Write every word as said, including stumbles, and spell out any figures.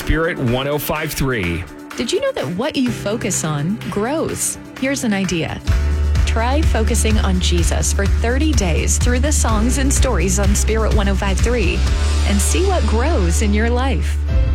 Spirit one oh five three. Did you know that what you focus on grows? Here's an idea. Try focusing on Jesus for thirty days through the songs and stories on Spirit one oh five three and see what grows in your life.